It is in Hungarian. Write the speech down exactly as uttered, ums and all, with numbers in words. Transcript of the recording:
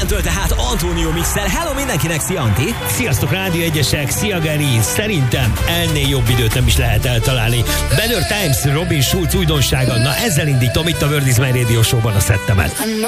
Debrecentől tehát Antonio Mixel. Hello mindenkinek, szia Anti! Sziasztok Rádió Egyesek, szia Geri! Szerintem ennél jobb időt nem is lehet eltalálni. Better Times, Robin Schulz újdonsága. Na ezzel indítom itt a World is My Radio Show-ban a szettemet.